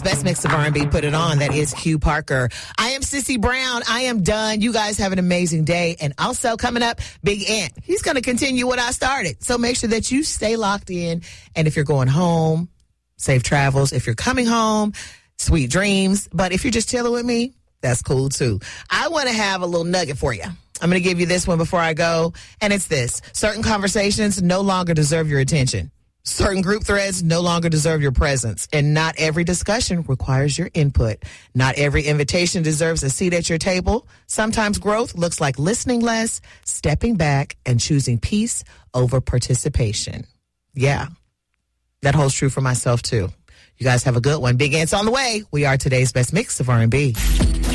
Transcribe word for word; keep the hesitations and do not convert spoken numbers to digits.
Best mix of R and B, put it on. That is Q Parker. I am Sissy Brown. I am done. You guys have an amazing day. And also coming up, Big Ant. He's going to continue what I started. So make sure that you stay locked in. And if you're going home, safe travels. If you're coming home, sweet dreams. But if you're just chilling with me, that's cool too. I want to have a little nugget for you. I'm going to give you this one before I go. And it's this. Certain conversations no longer deserve your attention. Certain group threads no longer deserve your presence, and not every discussion requires your input. Not every invitation deserves a seat at your table. Sometimes growth looks like listening less, stepping back, and choosing peace over participation. Yeah, that holds true for myself, too. You guys have a good one. Big Ant's on the way. We are today's best mix of R and B.